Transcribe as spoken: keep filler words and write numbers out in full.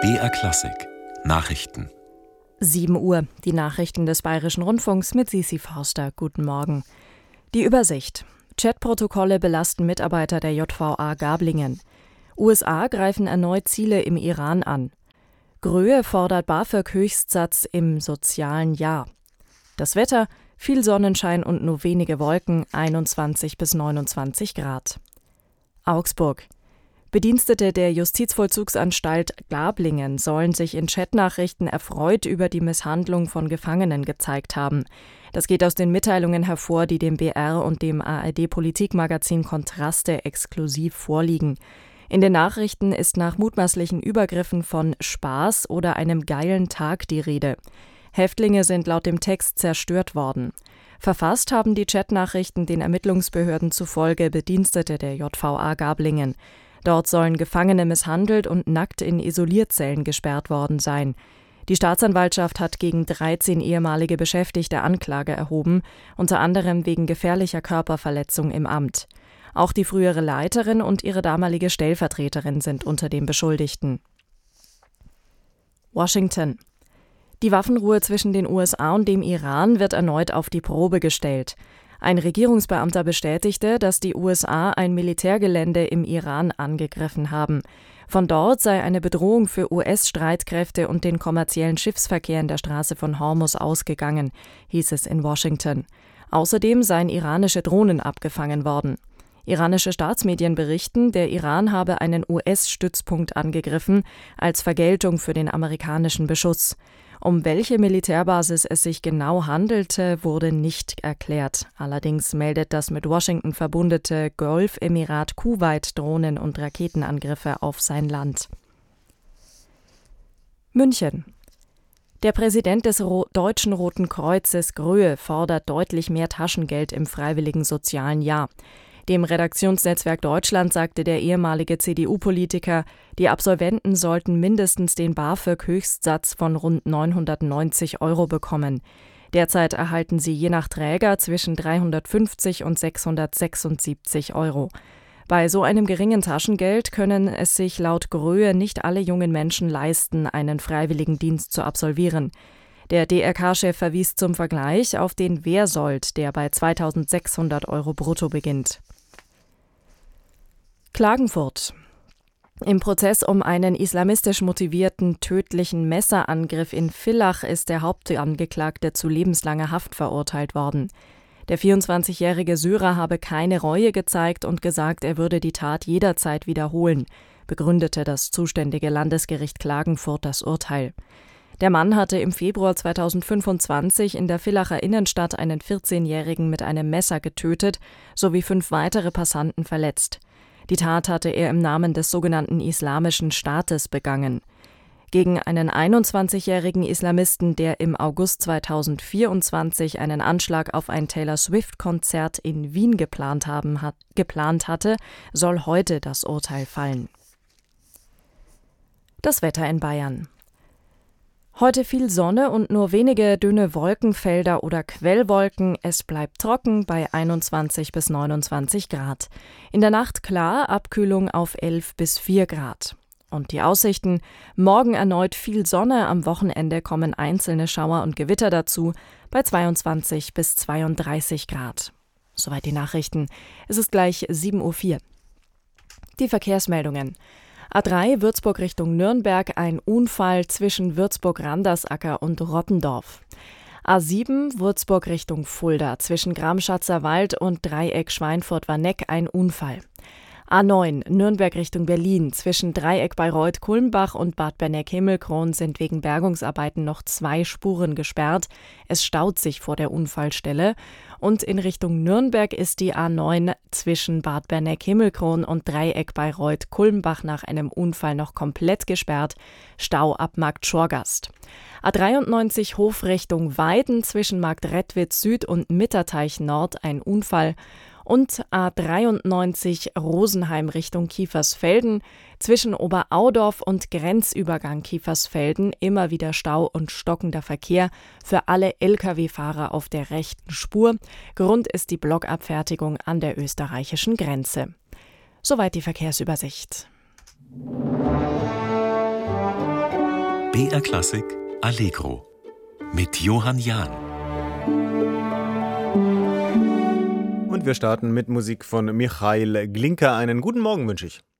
B R Klassik Nachrichten. sieben Uhr, die Nachrichten des Bayerischen Rundfunks mit Sisi Forster. Guten Morgen. Die Übersicht. Chatprotokolle belasten Mitarbeiter der J V A Gablingen. U S A greifen erneut Ziele im Iran an. Gröhe fordert BAföG-Höchstsatz im sozialen Jahr. Das Wetter, viel Sonnenschein und nur wenige Wolken, einundzwanzig bis neunundzwanzig Grad. Augsburg. Bedienstete der Justizvollzugsanstalt Gablingen sollen sich in Chatnachrichten erfreut über die Misshandlung von Gefangenen gezeigt haben. Das geht aus den Mitteilungen hervor, die dem B R und dem A R D-Politikmagazin Kontraste exklusiv vorliegen. In den Nachrichten ist nach mutmaßlichen Übergriffen von Spaß oder einem geilen Tag die Rede. Häftlinge sind laut dem Text zerstört worden. Verfasst haben die Chatnachrichten den Ermittlungsbehörden zufolge Bedienstete der J V A Gablingen. Dort sollen Gefangene misshandelt und nackt in Isolierzellen gesperrt worden sein. Die Staatsanwaltschaft hat gegen dreizehn ehemalige Beschäftigte Anklage erhoben, unter anderem wegen gefährlicher Körperverletzung im Amt. Auch die frühere Leiterin und ihre damalige Stellvertreterin sind unter den Beschuldigten. Washington. Die Waffenruhe zwischen den U S A und dem Iran wird erneut auf die Probe gestellt. Ein Regierungsbeamter bestätigte, dass die U S A ein Militärgelände im Iran angegriffen haben. Von dort sei eine Bedrohung für U S-Streitkräfte und den kommerziellen Schiffsverkehr in der Straße von Hormuz ausgegangen, hieß es in Washington. Außerdem seien iranische Drohnen abgefangen worden. Iranische Staatsmedien berichten, der Iran habe einen U S-Stützpunkt angegriffen, als Vergeltung für den amerikanischen Beschuss. Um welche Militärbasis es sich genau handelte, wurde nicht erklärt. Allerdings meldet das mit Washington verbundene Golfemirat Kuwait Drohnen- und Raketenangriffe auf sein Land. München. Der Präsident des Ro- Deutschen Roten Kreuzes, Gröhe, fordert deutlich mehr Taschengeld im freiwilligen sozialen Jahr. Dem Redaktionsnetzwerk Deutschland sagte der ehemalige C D U-Politiker, die Absolventen sollten mindestens den BAföG-Höchstsatz von rund neunhundertneunzig Euro bekommen. Derzeit erhalten sie je nach Träger zwischen dreihundertfünfzig und sechshundertsechsundsiebzig Euro. Bei so einem geringen Taschengeld können es sich laut Gröhe nicht alle jungen Menschen leisten, einen Freiwilligendienst zu absolvieren. Der D R K-Chef verwies zum Vergleich auf den Wehrsold, der bei zweitausendsechshundert Euro brutto beginnt. Klagenfurt. Im Prozess um einen islamistisch motivierten tödlichen Messerangriff in Villach ist der Hauptangeklagte zu lebenslanger Haft verurteilt worden. Der vierundzwanzigjährige Syrer habe keine Reue gezeigt und gesagt, er würde die Tat jederzeit wiederholen, begründete das zuständige Landesgericht Klagenfurt das Urteil. Der Mann hatte im Februar zweitausendfünfundzwanzig in der Villacher Innenstadt einen vierzehnjährigen mit einem Messer getötet sowie fünf weitere Passanten verletzt. Die Tat hatte er im Namen des sogenannten Islamischen Staates begangen. Gegen einen einundzwanzigjährigen Islamisten, der im August zweitausendvierundzwanzig einen Anschlag auf ein Taylor-Swift-Konzert in Wien geplant, haben, hat, geplant hatte, soll heute das Urteil fallen. Das Wetter in Bayern. Heute viel Sonne und nur wenige dünne Wolkenfelder oder Quellwolken. Es bleibt trocken bei einundzwanzig bis neunundzwanzig Grad. In der Nacht klar, Abkühlung auf elf bis vier Grad. Und die Aussichten: Morgen erneut viel Sonne, am Wochenende kommen einzelne Schauer und Gewitter dazu bei zweiundzwanzig bis zweiunddreißig Grad. Soweit die Nachrichten. Es ist gleich sieben Uhr vier. Die Verkehrsmeldungen. A drei Würzburg Richtung Nürnberg, ein Unfall zwischen Würzburg-Randersacker und Rottendorf. A sieben Würzburg Richtung Fulda, zwischen Gramschatzer Wald und Dreieck Schweinfurt-Warneck, ein Unfall. A neun Nürnberg Richtung Berlin, zwischen Dreieck Bayreuth-Kulmbach und Bad Berneck-Himmelkron sind wegen Bergungsarbeiten noch zwei Spuren gesperrt. Es staut sich vor der Unfallstelle. Und in Richtung Nürnberg ist die A neun zwischen Bad Berneck-Himmelkron und Dreieck Bayreuth-Kulmbach nach einem Unfall noch komplett gesperrt. Stau ab Markt Schorgast. A dreiundneunzig Hof Richtung Weiden, zwischen Markt Redwitz Süd und Mitterteich Nord ein Unfall. Und A dreiundneunzig Rosenheim Richtung Kiefersfelden, zwischen Oberaudorf und Grenzübergang Kiefersfelden immer wieder Stau und stockender Verkehr für alle L K W-Fahrer auf der rechten Spur. Grund ist die Blockabfertigung an der österreichischen Grenze. Soweit die Verkehrsübersicht. B R Klassik Allegro mit Johann Jahn. Und wir starten mit Musik von Michail Glinka. Einen guten Morgen wünsche ich.